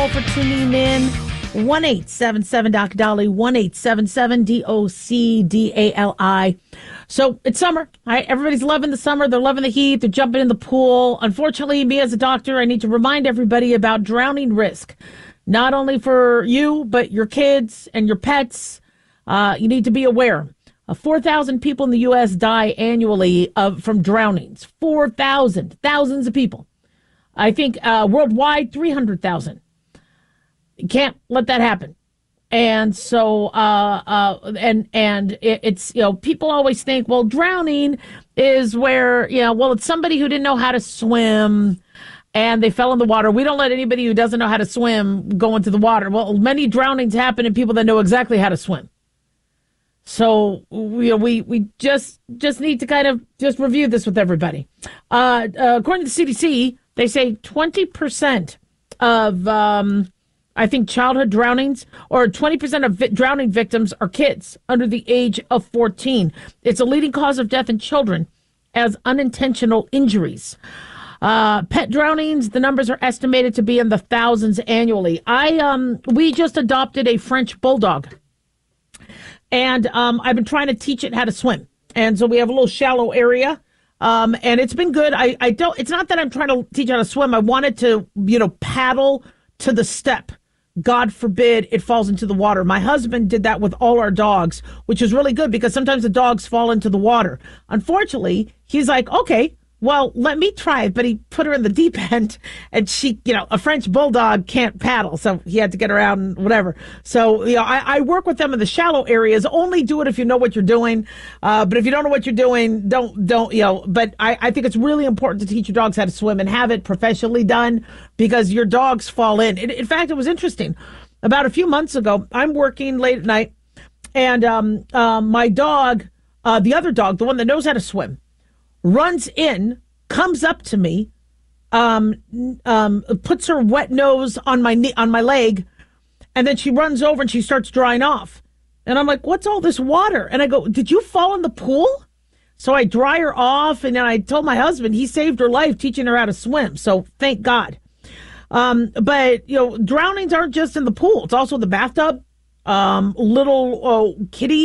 all for tuning in. 1-877-DOC-DOLLY, 1-877-DOC-DALI. So it's summer. Right? Everybody's loving the summer. They're loving the heat. They're jumping in the pool. Unfortunately, me as a doctor, I need to remind everybody about drowning risk. Not only for you, but your kids and your pets. You need to be aware. 4,000 people in the U.S. die annually from drownings. 4,000. Thousands of people. I think worldwide, 300,000. You can't let that happen. And so, it's, people always think, well, drowning is where, it's somebody who didn't know how to swim and they fell in the water. We don't let anybody who doesn't know how to swim go into the water. Well, many drownings happen in people that know exactly how to swim. So we just need to kind of just review this with everybody. According to the CDC, they say 20% of, I think, childhood drownings, or 20% of drowning victims are kids under the age of 14. It's a leading cause of death in children as unintentional injuries. Pet drownings, the numbers are estimated to be in the thousands annually. We just adopted a French bulldog, and I've been trying to teach it how to swim. And so we have a little shallow area, and it's been good. It's not that I'm trying to teach how to swim. I wanted to, paddle to the step. God forbid it falls into the water. My husband did that with all our dogs, which is really good because sometimes the dogs fall into the water. Unfortunately, he's like, okay, well, let me try it. But he put her in the deep end, and she, a French bulldog can't paddle. So he had to get her out and whatever. So, I work with them in the shallow areas. Only do it if you know what you're doing. But if you don't know what you're doing, don't, but I think it's really important to teach your dogs how to swim and have it professionally done because your dogs fall in. In fact, it was interesting. About a few months ago, I'm working late at night, and my dog, the other dog, the one that knows how to swim, runs in, comes up to me, puts her wet nose on my knee, on my leg, and then she runs over and she starts drying off. And I'm like, what's all this water? And I go, did you fall in the pool? So I dry her off, and then I told my husband he saved her life teaching her how to swim. So thank God. But, drownings aren't just in the pool. It's also the bathtub, little kitty